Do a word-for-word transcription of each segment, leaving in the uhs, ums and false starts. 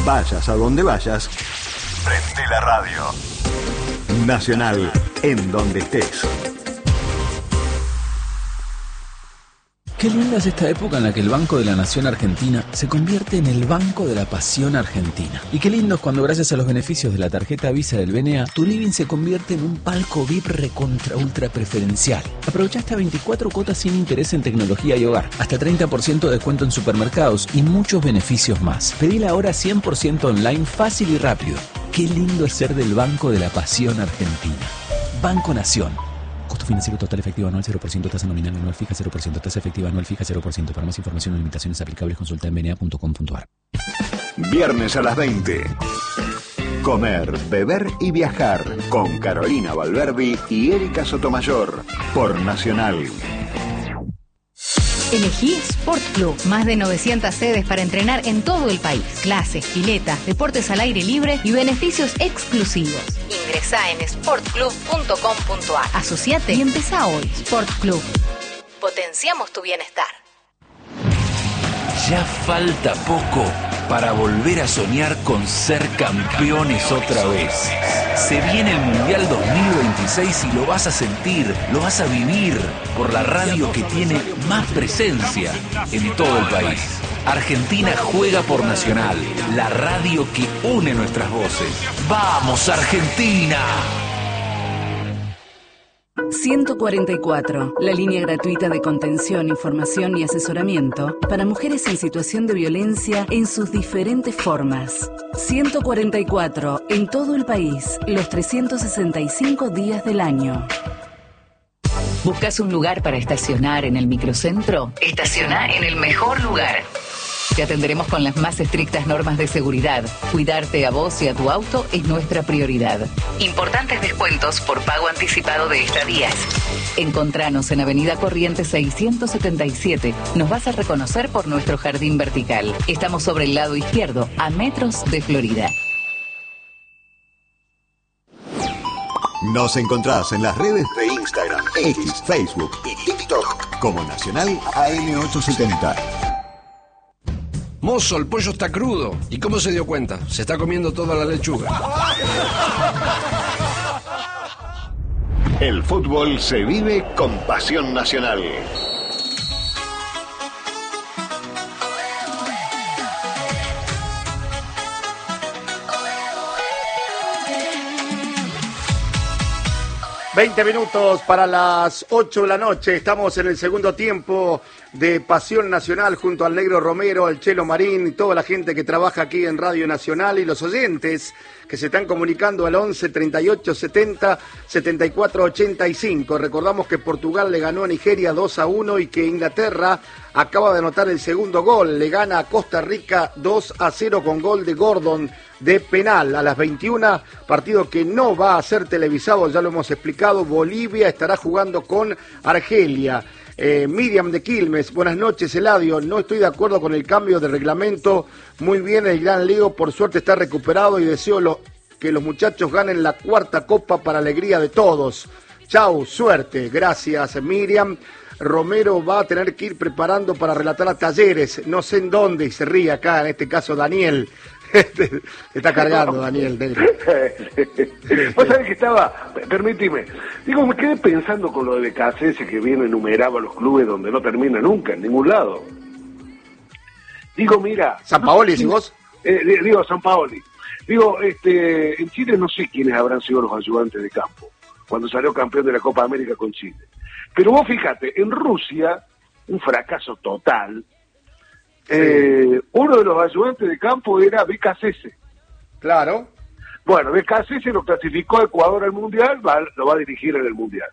Vayas a donde vayas, prende la radio. Nacional, en donde estés. Qué linda es esta época en la que el Banco de la Nación Argentina se convierte en el Banco de la Pasión Argentina. Y qué lindo es cuando, gracias a los beneficios de la tarjeta Visa del B N A, tu living se convierte en un palco V I P recontra ultra preferencial. Aprovecha hasta veinticuatro cuotas sin interés en tecnología y hogar, hasta treinta por ciento de descuento en supermercados y muchos beneficios más. Pedila ahora cien por ciento online, fácil y rápido. Qué lindo es ser del Banco de la Pasión Argentina. Banco Nación. Costo financiero total efectivo anual cero por ciento, tasa nominal anual fija cero por ciento, tasa efectiva anual fija cero por ciento. Para más información o limitaciones aplicables, consulta en b n a punto com punto a r. Viernes a las veinte. Comer, beber y viajar con Carolina Valverdi y Erika Sotomayor por Nacional. Elegí Sport Club, más de novecientas sedes para entrenar en todo el país. Clases, piletas, deportes al aire libre y beneficios exclusivos. Ingresá en sport club punto com punto a r. Asociate y empezá hoy. Sport Club. Potenciamos tu bienestar. Ya falta poco para volver a soñar con ser campeones otra vez. Se viene el Mundial dos mil veintiséis y lo vas a sentir, lo vas a vivir por la radio que tiene más presencia en todo el país. Argentina juega por Nacional, la radio que une nuestras voces. ¡Vamos, Argentina! ciento cuarenta y cuatro, la línea gratuita de contención, información y asesoramiento para mujeres en situación de violencia en sus diferentes formas. ciento cuarenta y cuatro, en todo el país, los trescientos sesenta y cinco días del año. ¿Buscas un lugar para estacionar en el microcentro? Estaciona en el mejor lugar. Te atenderemos con las más estrictas normas de seguridad. Cuidarte a vos y a tu auto es nuestra prioridad. Importantes descuentos por pago anticipado de estadías. Encontranos en Avenida Corrientes seiscientos setenta y siete. Nos vas a reconocer por nuestro jardín vertical. Estamos sobre el lado izquierdo, a metros de Florida. Nos encontrás en las redes de Instagram, X, Facebook y TikTok como Nacional A M ochocientos setenta. Mozo, el pollo está crudo. ¿Y cómo se dio cuenta? Se está comiendo toda la lechuga. El fútbol se vive con pasión nacional. veinte minutos para las ocho de la noche. Estamos en el segundo tiempo de Pasión Nacional junto al Negro Romero, al Chelo Marín y toda la gente que trabaja aquí en Radio Nacional y los oyentes que se están comunicando al once treinta y ocho setenta setenta y cuatro ochenta y cinco. Recordamos que Portugal le ganó a Nigeria dos a uno y que Inglaterra acaba de anotar el segundo gol. Le gana a Costa Rica dos a cero con gol de Gordon de penal. A las veintiuna, partido que no va a ser televisado, ya lo hemos explicado. Bolivia estará jugando con Argelia. Eh, Miriam de Quilmes, buenas noches, Eladio. No estoy de acuerdo con el cambio de reglamento. Muy bien, el gran Leo, por suerte está recuperado y deseo lo, que los muchachos ganen la cuarta copa para alegría de todos. Chau, suerte. Gracias, Miriam. Romero va a tener que ir preparando para relatar a Talleres, no sé en dónde, y se ríe acá, en este caso Daniel. Te está cargando, Daniel. Vos sabés que estaba, permíteme, digo, me quedé pensando con lo de B K C S que viene enumerado a los clubes donde no termina nunca, en ningún lado. Digo, mira... ¿San Paoli, si vos? Eh, digo, San Paoli. Digo, este, en Chile no sé quiénes habrán sido los ayudantes de campo, cuando salió campeón de la Copa América con Chile. Pero vos fíjate, en Rusia, un fracaso total... Eh, uno de los ayudantes de campo era B K C S. Claro. Bueno, B K C S lo clasificó a Ecuador al Mundial, va, lo va a dirigir en el Mundial.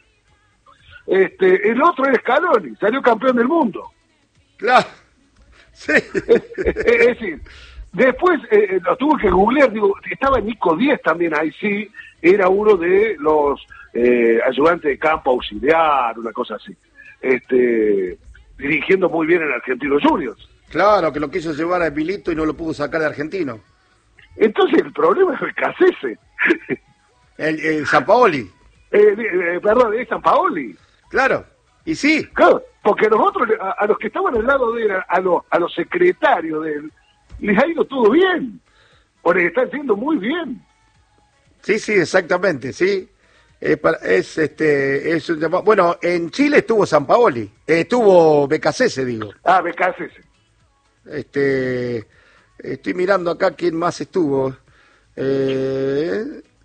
Este, el otro era Scaloni, salió campeón del mundo. Claro. Sí. Es, es, es decir, después eh, lo tuve que googlear, digo, estaba Nico Díaz también ahí, sí, era uno de los eh, ayudantes de campo auxiliar, una cosa así. Este, dirigiendo muy bien en Argentinos Juniors. Claro, que lo quiso llevar a Milito y no lo pudo sacar de Argentino. Entonces el problema es B K C S. El, el San Paoli. Eh, eh, perdón, es San Paoli. Claro, y sí. Claro, porque nosotros, a, a los que estaban al lado de él, a, los, a los secretarios de él, les ha ido todo bien. o les está haciendo muy bien. Sí, sí, exactamente, sí. Es, para, es este, es un llamado. Bueno, en Chile estuvo Sampaoli, eh, estuvo Becasese, digo. Ah, Becasese. Este, estoy mirando acá quién más estuvo. Eh,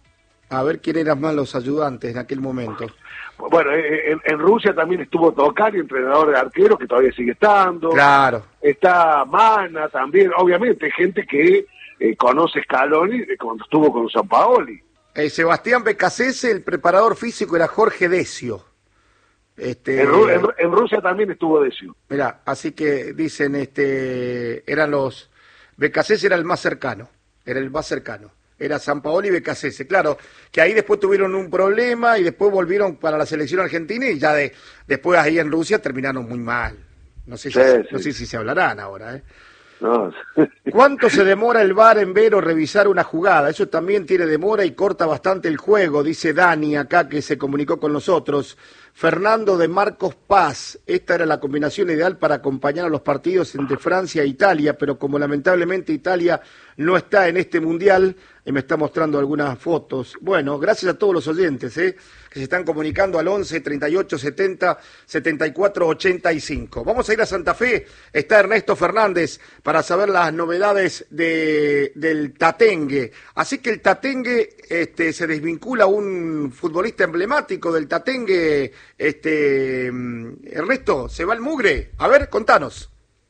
a ver quién eran más los ayudantes en aquel momento. Bueno, en, en Rusia también estuvo Tokari, entrenador de arqueros, que todavía sigue estando. Claro. Está Mana también, obviamente, gente que eh, conoce Scaloni cuando estuvo con Sampaoli. Eh, Sebastián Becasese, el preparador físico era Jorge Decio. Este, en, Ru- en, en Rusia también estuvo Decio. Mirá, así que dicen, este, eran los, Becasese era el más cercano, era el más cercano, era Sampaoli y Becasese, claro, que ahí después tuvieron un problema y después volvieron para la selección argentina y ya de, después ahí en Rusia terminaron muy mal. No sé si, sí, no sí. sé si se hablarán ahora, ¿eh? No. ¿Cuánto se demora el V A R en ver o revisar una jugada? Eso también tiene demora y corta bastante el juego, dice Dani acá que se comunicó con nosotros. Fernando de Marcos Paz, esta era la combinación ideal para acompañar a los partidos entre Francia e Italia, pero como lamentablemente Italia no está en este mundial, y me está mostrando algunas fotos. Bueno, gracias a todos los oyentes, ¿eh? que se están comunicando al once, treinta y ocho, setenta, setenta y cuatro, ochenta y cinco. Vamos a ir a Santa Fe, está Ernesto Fernández para saber las novedades de, del Tatengue. Así que el Tatengue este, se desvincula un futbolista emblemático del Tatengue. Este, Ernesto, ¿se va el mugre? A ver, contanos.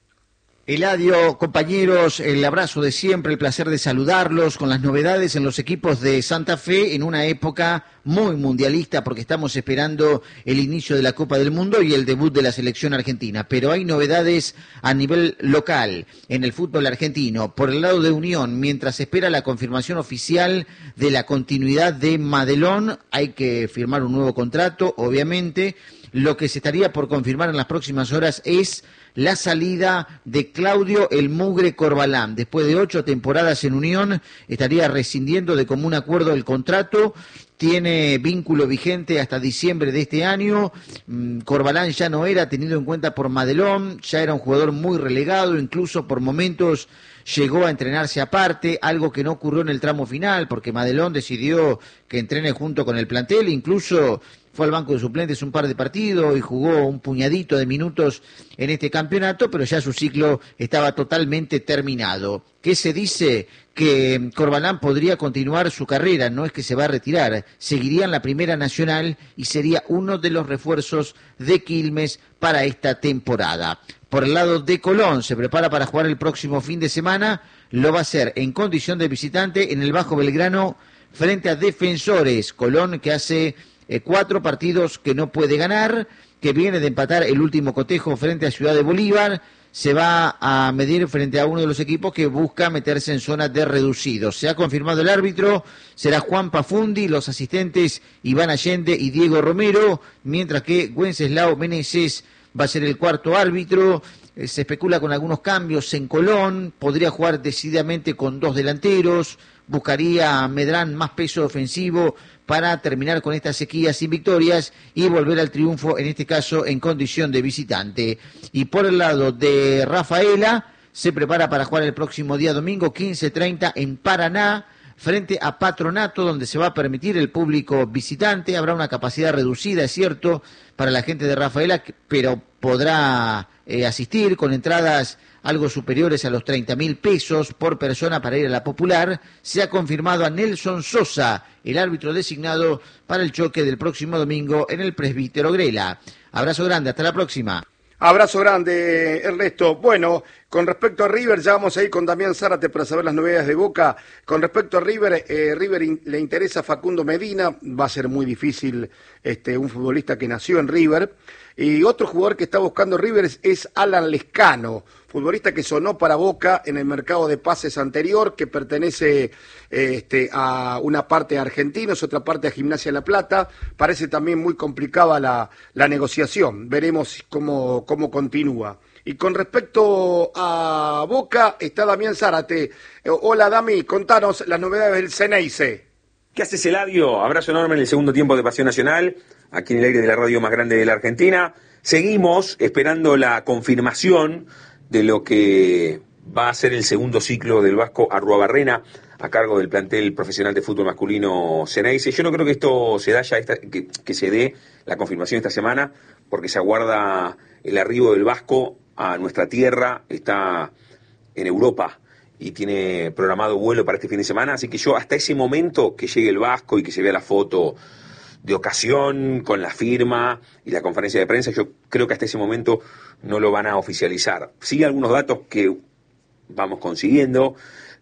Eladio, compañeros, el abrazo de siempre, el placer de saludarlos con las novedades en los equipos de Santa Fe en una época muy mundialista porque estamos esperando el inicio de la Copa del Mundo y el debut de la selección argentina. Pero hay novedades a nivel local en el fútbol argentino. Por el lado de Unión, mientras se espera la confirmación oficial de la continuidad de Madelón, hay que firmar un nuevo contrato, obviamente. Lo que se estaría por confirmar en las próximas horas es la salida de Claudio El Mugre Corbalán. Después de ocho temporadas en Unión, estaría rescindiendo de común acuerdo el contrato. Tiene vínculo vigente hasta diciembre de este año. Corbalán ya no era tenido en cuenta por Madelón, ya era un jugador muy relegado, incluso por momentos llegó a entrenarse aparte, algo que no ocurrió en el tramo final, porque Madelón decidió que entrene junto con el plantel, incluso fue al banco de suplentes un par de partidos y jugó un puñadito de minutos en este campeonato, pero ya su ciclo estaba totalmente terminado. ¿Qué se dice? Que Corbalán podría continuar su carrera, no es que se va a retirar, seguiría en la Primera Nacional y sería uno de los refuerzos de Quilmes para esta temporada. Por el lado de Colón, se prepara para jugar el próximo fin de semana, lo va a hacer en condición de visitante en el Bajo Belgrano frente a Defensores. Colón que hace eh, cuatro partidos que no puede ganar, que viene de empatar el último cotejo frente a Ciudad de Bolívar, se va a medir frente a uno de los equipos que busca meterse en zona de reducidos. Se ha confirmado el árbitro, será Juan Pafundi, los asistentes Iván Allende y Diego Romero, mientras que Wenceslao Meneses va a ser el cuarto árbitro. Eh, se especula con algunos cambios en Colón, podría jugar decididamente con dos delanteros, buscaría Medrán más peso ofensivo para terminar con esta sequía sin victorias y volver al triunfo, en este caso en condición de visitante. Y por el lado de Rafaela, se prepara para jugar el próximo día domingo quince treinta en Paraná, frente a Patronato, donde se va a permitir el público visitante. Habrá una capacidad reducida, es cierto, para la gente de Rafaela, pero podrá eh, asistir con entradas algo superiores a los treinta mil pesos por persona para ir a la Popular. Se ha confirmado a Nelson Sosa, el árbitro designado para el choque del próximo domingo en el Presbítero Grela. Abrazo grande, hasta la próxima. Abrazo grande, Ernesto. Bueno, con respecto a River, ya vamos a ir con Damián Zárate para saber las novedades de Boca. Con respecto a River, eh, River in, le interesa a Facundo Medina, va a ser muy difícil este, un futbolista que nació en River. Y otro jugador que está buscando River es, es Alan Lescano, futbolista que sonó para Boca en el mercado de pases anterior, que pertenece eh, este, a una parte a Argentinos, otra parte a Gimnasia de La Plata. Parece también muy complicada la, la negociación, veremos cómo, cómo continúa. Y con respecto a Boca, está Damián Zárate. Eh, hola Dami, contanos las novedades del Ceneice. ¿Qué haces, Eladio? Abrazo enorme en el segundo tiempo de Pasión Nacional, aquí en el aire de la radio más grande de la Argentina. Seguimos esperando la confirmación de lo que va a ser el segundo ciclo del Vasco Arruabarrena a cargo del plantel profesional de fútbol masculino Ceneice. Yo no creo que esto se da ya esta, que, que se dé la confirmación esta semana, porque se aguarda el arribo del Vasco a nuestra tierra, está en Europa y tiene programado vuelo para este fin de semana, así que yo hasta ese momento que llegue el Vasco y que se vea la foto de ocasión con la firma y la conferencia de prensa, yo creo que hasta ese momento no lo van a oficializar. Sí, algunos datos que vamos consiguiendo,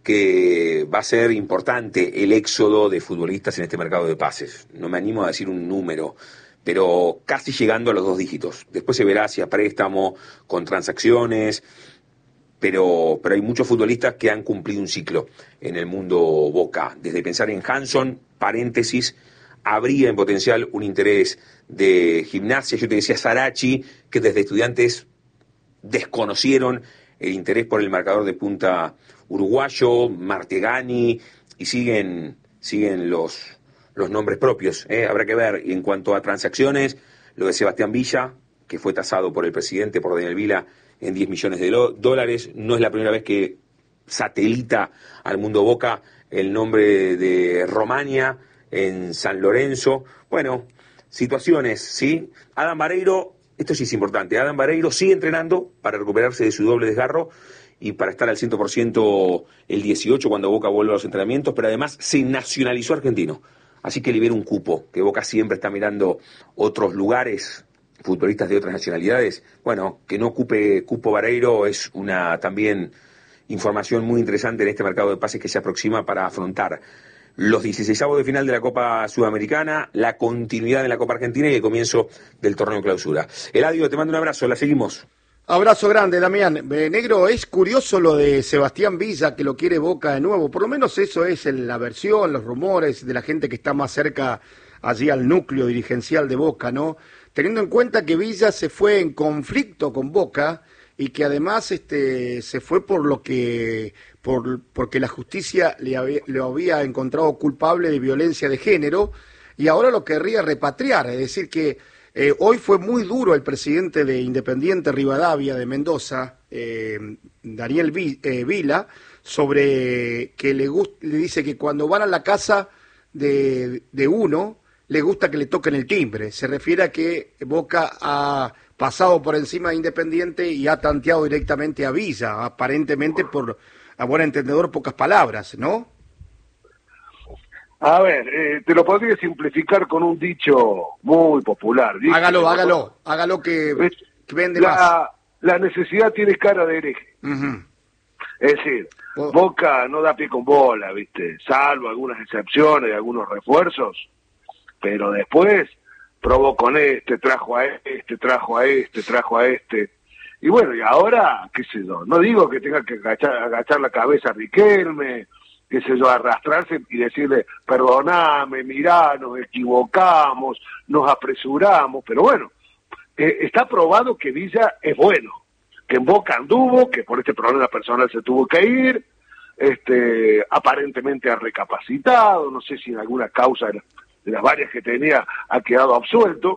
que va a ser importante el éxodo de futbolistas en este mercado de pases. No me animo a decir un número, pero casi llegando a los dos dígitos. Después se verá si a préstamo, con transacciones, pero, pero hay muchos futbolistas que han cumplido un ciclo en el mundo Boca. Desde pensar en Hanson, paréntesis, habría en potencial un interés de Gimnasia. Yo te decía Sarachi, que desde Estudiantes desconocieron el interés por el marcador de punta uruguayo, Martegani, y siguen, siguen los, los nombres propios. ¿eh? Habrá que ver. Y en cuanto a transacciones, lo de Sebastián Villa, que fue tasado por el presidente, por Daniel Vila, en diez millones de lo, dólares. No es la primera vez que satelita al mundo Boca el nombre de Romania en San Lorenzo. Bueno, situaciones, ¿sí? Adam Vareiro, esto sí es importante, Adam Vareiro sigue entrenando para recuperarse de su doble desgarro y para estar al cien por ciento el dieciocho cuando Boca vuelva a los entrenamientos, pero además se nacionalizó argentino. Así que libera un cupo, que Boca siempre está mirando otros lugares, futbolistas de otras nacionalidades. Bueno, que no ocupe cupo Vareiro es una también información muy interesante en este mercado de pases que se aproxima para afrontar los dieciseisavos de final de la Copa Sudamericana, la continuidad de la Copa Argentina y el comienzo del torneo clausura. Eladio, te mando un abrazo, la seguimos. Abrazo grande, Damián. Eh, negro, es curioso lo de Sebastián Villa, que lo quiere Boca de nuevo. Por lo menos eso es en la versión, los rumores de la gente que está más cerca allí al núcleo dirigencial de Boca, ¿no? Teniendo en cuenta que Villa se fue en conflicto con Boca y que además este, se fue por lo que por porque la justicia le había, lo había encontrado culpable de violencia de género y ahora lo querría repatriar, es decir que eh, hoy fue muy duro el presidente de Independiente Rivadavia de Mendoza, eh, Daniel Vila, sobre que le, gust, le dice que cuando van a la casa de, de uno le gusta que le toquen el timbre. Se refiere a que Boca ha pasado por encima de Independiente y ha tanteado directamente a Villa, aparentemente por, a buen entendedor, pocas palabras, ¿no? A ver, eh, te lo podría simplificar con un dicho muy popular. ¿Viste? Hágalo, hágalo, hágalo que, que vende la, más. La necesidad tiene cara de hereje. Uh-huh. Es decir, oh. Boca no da pie con bola, ¿viste? Salvo algunas excepciones, algunos refuerzos, pero después probó con este, trajo a este, trajo a este, trajo a este. Y bueno, y ahora, qué sé yo, no digo que tenga que agachar, agachar la cabeza a Riquelme, qué sé yo, arrastrarse y decirle, perdoname, mirá, nos equivocamos, nos apresuramos, pero bueno, eh, está probado que Villa es bueno, que en Boca anduvo, que por este problema personal se tuvo que ir, este, aparentemente ha recapacitado, no sé si en alguna causa de, de las varias que tenía ha quedado absuelto,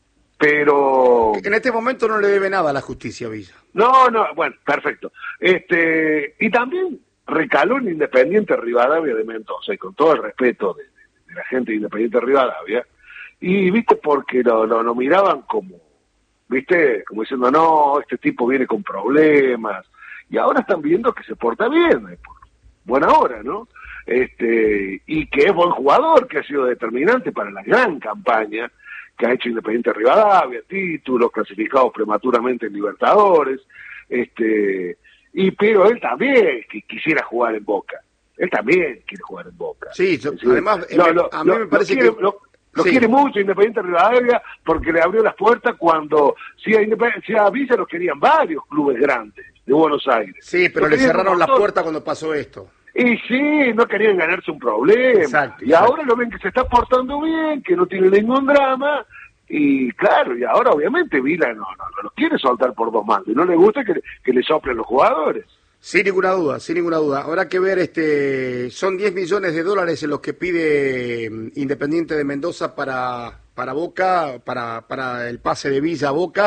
pero... En este momento no le debe nada a la justicia, Villa. No, no, bueno, perfecto. Este, y también recaló en Independiente Rivadavia de Mendoza, y con todo el respeto de, de, de la gente de Independiente Rivadavia, y viste, porque lo, lo, lo miraban como, viste, como diciendo, no, este tipo viene con problemas, y ahora están viendo que se porta bien, por buena hora, ¿no? Este, y que es buen jugador, que ha sido determinante para la gran campaña que ha hecho Independiente Rivadavia, títulos, clasificados prematuramente en Libertadores, este, y pero él también que quisiera jugar en Boca, él también quiere jugar en Boca. Sí, yo, decir, además, lo, me, lo, a mí lo, me parece lo quiere, que... Lo, lo sí. quiere mucho Independiente Rivadavia porque le abrió las puertas cuando, si a, si a Villa los querían varios clubes grandes de Buenos Aires. Sí, pero le cerraron la puerta cuando pasó esto. Y sí, no querían ganarse un problema. Exacto, y exacto. ahora lo ven que se está portando bien, que no tiene ningún drama. Y claro, y ahora obviamente Vila no, no, no lo quiere soltar por dos mangos. Y no le gusta que, que le soplen los jugadores. Sin ninguna duda, sin ninguna duda. Habrá que ver, este, son diez millones de dólares en los que pide Independiente de Mendoza para, para Boca, para, para el pase de Villa a Boca.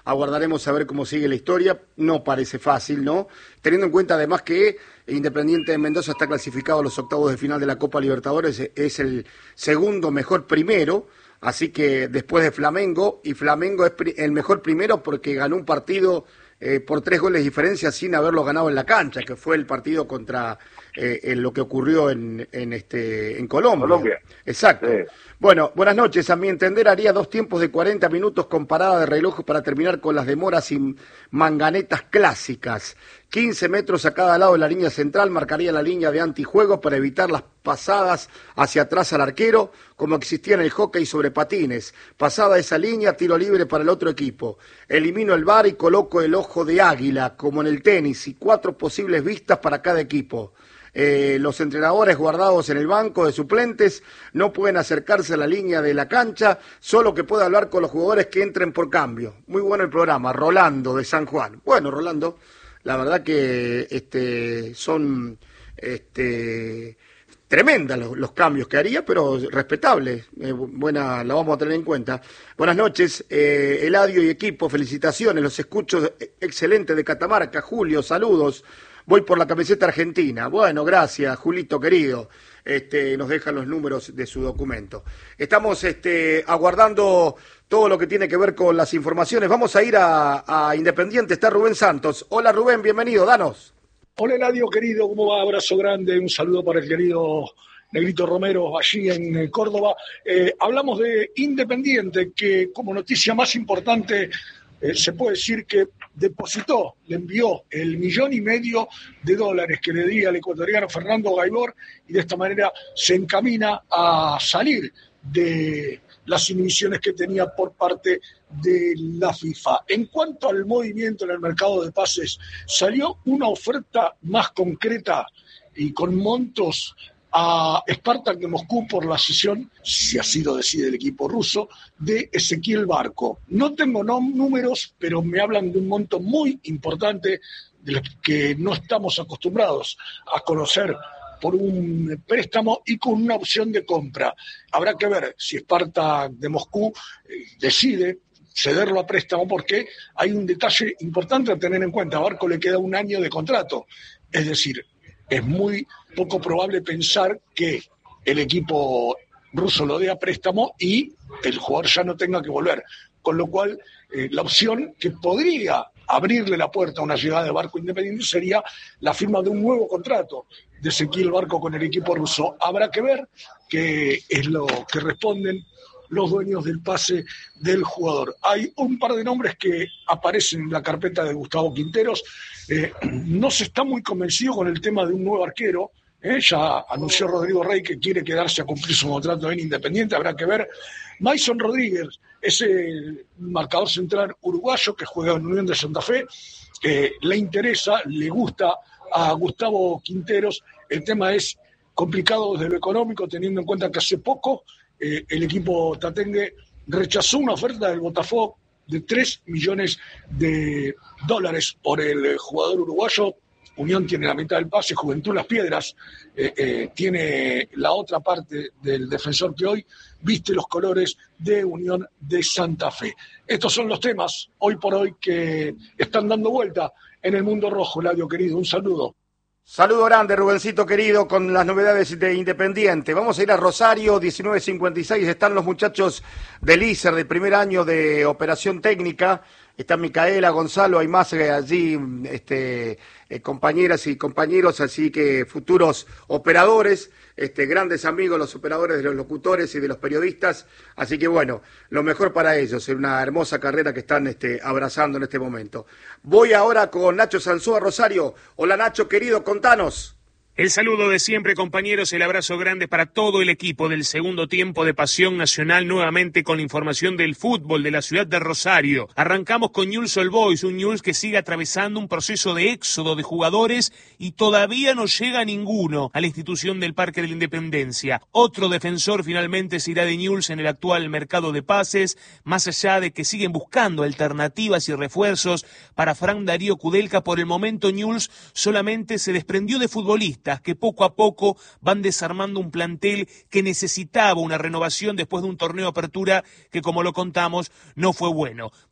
aguardaremos a ver cómo sigue la historia. No parece fácil, ¿no? Teniendo en cuenta además que Independiente de Mendoza está clasificado a los octavos de final de la Copa Libertadores, es el segundo mejor primero, así que después de Flamengo, y Flamengo es el mejor primero porque ganó un partido eh, por tres goles de diferencia sin haberlo ganado en la cancha, que fue el partido contra eh, en lo que ocurrió en, en, este, en Colombia. Colombia. Exacto. Sí. Bueno, buenas noches. A mi entender haría dos tiempos de cuarenta minutos con parada de reloj para terminar con las demoras y manganetas clásicas. quince metros a cada lado de la línea central marcaría la línea de antijuego para evitar las pasadas hacia atrás al arquero, como existía en el hockey sobre patines. Pasada esa línea, tiro libre para el otro equipo. Elimino el V A R y coloco el ojo de águila, como en el tenis, y cuatro posibles vistas para cada equipo. Eh, los entrenadores guardados en el banco de suplentes no pueden acercarse a la línea de la cancha, solo que puede hablar con los jugadores que entren por cambio. Muy bueno el programa. Rolando de San Juan. Bueno, Rolando, la verdad que este, son este, tremendas los, los cambios que haría, pero respetables. Eh, buena, la vamos a tener en cuenta. Buenas noches, eh, Eladio y equipo, felicitaciones, los escucho excelente de Catamarca. Julio, saludos. Voy por la camiseta argentina. Bueno, gracias, Julito querido. Este, nos dejan los números de su documento. Estamos este, aguardando todo lo que tiene que ver con las informaciones. Vamos a ir a, a Independiente. Está Rubén Santos. Hola Rubén, bienvenido, danos. Hola Eladio querido, ¿cómo va? Abrazo grande, un saludo para el querido Negrito Romero allí en Córdoba. Eh, hablamos de Independiente, que como noticia más importante eh, se puede decir que depositó, le envió el millón y medio de dólares que le di al ecuatoriano Fernando Gaibor y de esta manera se encamina a salir de las inhibiciones que tenía por parte de la FIFA. En cuanto al movimiento en el mercado de pases, salió una oferta más concreta y con montos a Spartak de Moscú por la cesión, si así lo decide el equipo ruso, de Ezequiel Barco. No tengo no, números, pero me hablan de un monto muy importante de los que no estamos acostumbrados a conocer por un préstamo y con una opción de compra. Habrá que ver si Spartak de Moscú eh, decide cederlo a préstamo, porque hay un detalle importante a tener en cuenta. A Barco le queda un año de contrato, es decir, es muy poco probable pensar que el equipo ruso lo dé a préstamo y el jugador ya no tenga que volver. Con lo cual, eh, la opción que podría abrirle la puerta a una llegada de Barco Independiente sería la firma de un nuevo contrato de Ezequiel Barco con el equipo ruso. Habrá que ver qué es lo que responden los dueños del pase del jugador. Hay un par de nombres que aparecen en la carpeta de Gustavo Quinteros. Eh, no se está muy convencido con el tema de un nuevo arquero. Eh, ya anunció Rodrigo Rey que quiere quedarse a cumplir su contrato en Independiente. Habrá que ver. Mason Rodríguez, ese marcador central uruguayo que juega en Unión de Santa Fe, eh, le interesa, le gusta a Gustavo Quinteros. El tema es complicado desde lo económico, teniendo en cuenta que hace poco eh, el equipo tatengue rechazó una oferta del Botafogo de tres millones de dólares por el jugador uruguayo. Unión tiene la mitad del pase, Juventud Las Piedras eh, eh, tiene la otra parte del defensor que hoy viste los colores de Unión de Santa Fe. Estos son los temas hoy por hoy que están dando vuelta en el mundo rojo. Eladio querido, un saludo. Saludo grande, Rubencito querido, con las novedades de Independiente. Vamos a ir a Rosario, diecinueve cincuenta y seis. Están los muchachos del I S E R, del primer año de operación técnica. Está Micaela, Gonzalo, hay más eh, allí este, eh, compañeras y compañeros, así que futuros operadores, este, grandes amigos, los operadores de los locutores y de los periodistas. Así que bueno, lo mejor para ellos, es una hermosa carrera que están este, abrazando en este momento. Voy ahora con Nacho Sanzúa, Rosario. Hola Nacho, querido, contanos. El saludo de siempre, compañeros, el abrazo grande para todo el equipo del segundo tiempo de Pasión Nacional, nuevamente con la información del fútbol de la ciudad de Rosario. Arrancamos con Newell's Old Boys, un Newell's que sigue atravesando un proceso de éxodo de jugadores y todavía no llega ninguno a la institución del Parque de la Independencia. Otro defensor finalmente se irá de Newell's en el actual mercado de pases, más allá de que siguen buscando alternativas y refuerzos para Fran Darío Kudelka. Por el momento Newell's solamente se desprendió de futbolistas que poco a poco van desarmando un plantel que necesitaba una renovación después de un torneo de apertura que, como lo contamos, no fue bueno.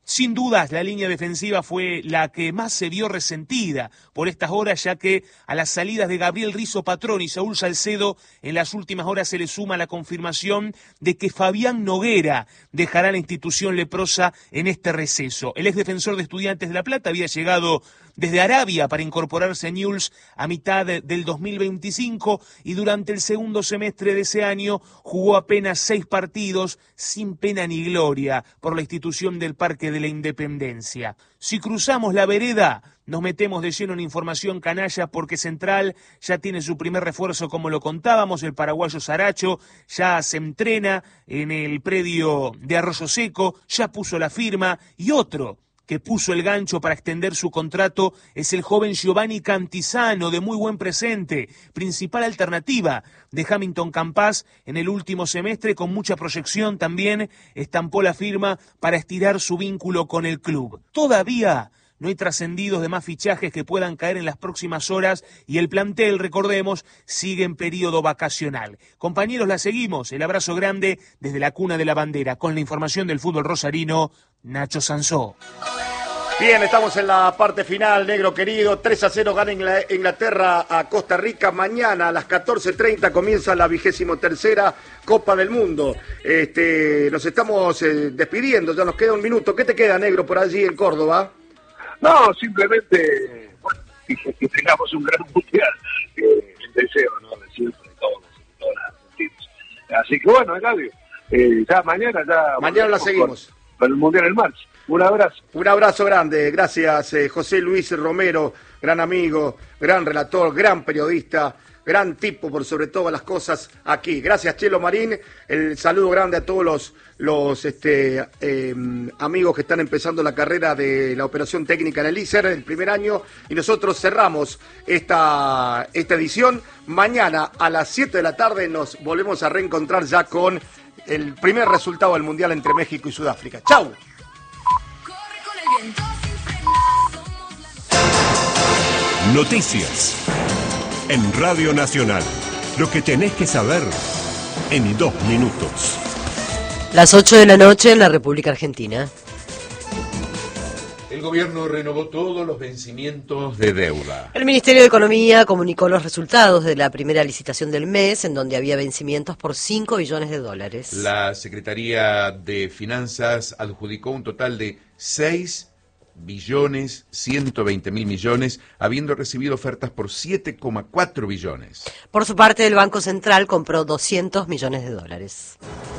Sin dudas, la línea defensiva fue la que más se vio resentida por estas horas, ya que a las salidas de Gabriel Rizzo Patrón y Saúl Salcedo, en las últimas horas se le suma la confirmación de que Fabián Noguera dejará la institución leprosa en este receso. El exdefensor de Estudiantes de La Plata había llegado desde Arabia para incorporarse a Newell's a mitad del dos mil veinticinco y durante el segundo semestre de ese año jugó apenas seis partidos sin pena ni gloria por la institución del Parque de la Independencia. Si cruzamos la vereda, nos metemos de lleno en información canalla porque Central ya tiene su primer refuerzo, como lo contábamos, el paraguayo Saracho ya se entrena en el predio de Arroyo Seco, ya puso la firma, y otro que puso el gancho para extender su contrato es el joven Giovanni Cantizano, de muy buen presente, principal alternativa de Hamilton Campas en el último semestre, con mucha proyección también, estampó la firma para estirar su vínculo con el club. Todavía no hay trascendidos de más fichajes que puedan caer en las próximas horas y el plantel, recordemos, sigue en periodo vacacional. Compañeros, la seguimos. El abrazo grande desde la cuna de la bandera. Con la información del fútbol rosarino, Nacho Sansó. Bien, estamos en la parte final, negro querido. tres a cero gana Inglaterra a Costa Rica. Mañana a las catorce treinta comienza la vigésimo tercera Copa del Mundo. Este, nos estamos eh, despidiendo, ya nos queda un minuto. ¿Qué te queda, negro, por allí en Córdoba? No, simplemente bueno, que tengamos un gran mundial, eh, el deseo, ¿no?, de siempre, de todos, de todas las argentinos. Así que bueno, Eladio, eh, ya mañana ya... Mañana la seguimos. Con, con el mundial en marcha. Un abrazo. Un abrazo grande, gracias eh, José Luis Romero, gran amigo, gran relator, gran periodista, gran tipo por sobre todas las cosas aquí. Gracias, Chelo Marín, el saludo grande a todos los, los este, eh, amigos que están empezando la carrera de la operación técnica en el I S E R, el primer año, y nosotros cerramos esta, esta edición. Mañana a las siete de la tarde nos volvemos a reencontrar ya con el primer resultado del Mundial entre México y Sudáfrica. ¡Chau! Noticias en Radio Nacional. Lo que tenés que saber en dos minutos. Las ocho de la noche en la República Argentina. El gobierno renovó todos los vencimientos de deuda. El Ministerio de Economía comunicó los resultados de la primera licitación del mes, en donde había vencimientos por cinco billones de dólares. La Secretaría de Finanzas adjudicó un total de seis billones ciento veinte mil millones, habiendo recibido ofertas por siete coma cuatro billones. Por su parte, el Banco Central compró doscientos millones de dólares.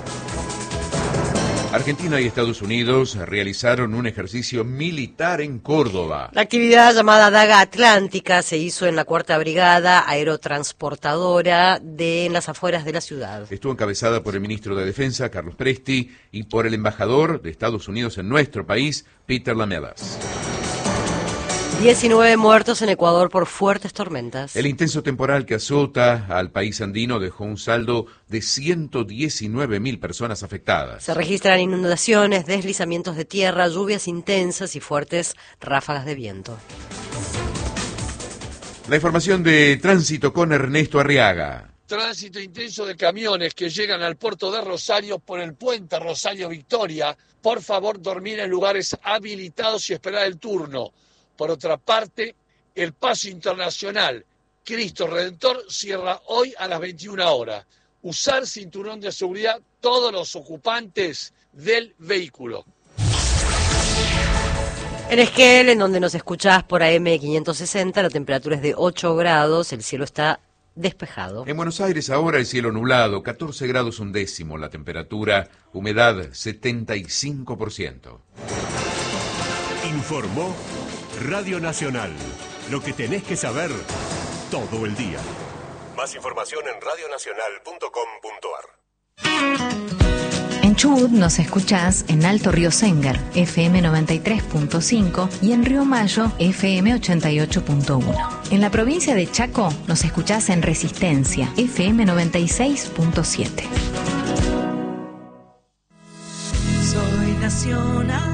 Argentina y Estados Unidos realizaron un ejercicio militar en Córdoba. La actividad llamada Daga Atlántica se hizo en la Cuarta Brigada Aerotransportadora de en las afueras de la ciudad. Estuvo encabezada por el ministro de Defensa, Carlos Presti, y por el embajador de Estados Unidos en nuestro país, Peter Lamelas. diecinueve muertos en Ecuador por fuertes tormentas. El intenso temporal que azota al país andino dejó un saldo de ciento diecinueve mil personas afectadas. Se registran inundaciones, deslizamientos de tierra, lluvias intensas y fuertes ráfagas de viento. La información de tránsito con Ernesto Arriaga. Tránsito intenso de camiones que llegan al puerto de Rosario por el puente Rosario Victoria. Por favor, dormir en lugares habilitados y esperar el turno. Por otra parte, el paso internacional Cristo Redentor cierra hoy a las veintiuna horas. Usar cinturón de seguridad todos los ocupantes del vehículo. En Esquel, en donde nos escuchás por A M quinientos sesenta, la temperatura es de ocho grados, el cielo está despejado. En Buenos Aires ahora el cielo nublado, catorce grados un décimo, la temperatura, humedad setenta y cinco por ciento. Informó Radio Nacional, lo que tenés que saber todo el día. Más información en radio nacional punto com punto a r. En Chubut nos escuchás en Alto Río Sengar, F M noventa y tres punto cinco, y en Río Mayo, F M ochenta y ocho punto uno. En la provincia de Chaco nos escuchás en Resistencia, F M noventa y seis punto siete. Soy nacional.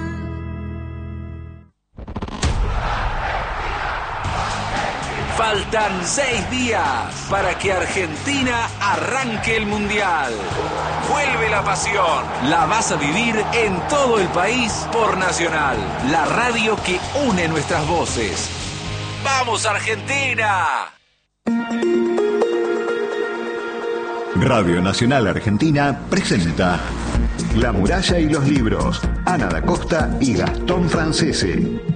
Falta Faltan seis días para que Argentina arranque el Mundial. Vuelve la pasión. La vas a vivir en todo el país por Nacional, la radio que une nuestras voces. ¡Vamos, Argentina! Radio Nacional Argentina presenta La muralla y los libros. Ana da Costa y Gastón Francese.